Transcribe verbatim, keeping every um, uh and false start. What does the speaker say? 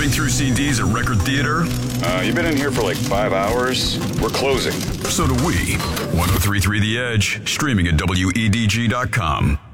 flipping through C Ds at Record Theater? Uh, you've been in here for like five hours. We're closing. So do we. ten thirty-three The Edge, streaming at W E D G dot com.